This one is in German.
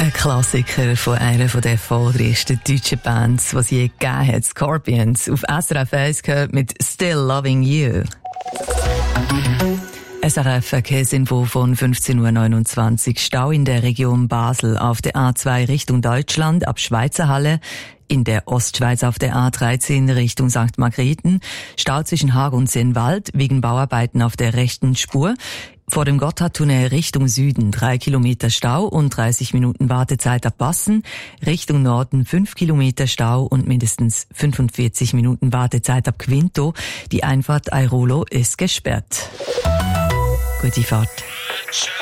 Ein Klassiker von einer der erfolgreichsten deutschen Bands, die es je gegeben hat, Scorpions. Auf SRF 1 gehört mit «Still Loving You». SRF Verkehrsinfo von 15.29 Uhr. Stau in der Region Basel auf der A2 Richtung Deutschland ab Schweizerhalle. In der Ostschweiz auf der A13 Richtung St. Margrethen. Stau zwischen Haag und Sennwald wegen Bauarbeiten auf der rechten Spur. Vor dem Gotthardtunnel Richtung Süden 3 Kilometer Stau und 30 Minuten Wartezeit ab Bassen. Richtung Norden 5 Kilometer Stau und mindestens 45 Minuten Wartezeit ab Quinto. Die Einfahrt Airolo ist gesperrt. Gute Fahrt.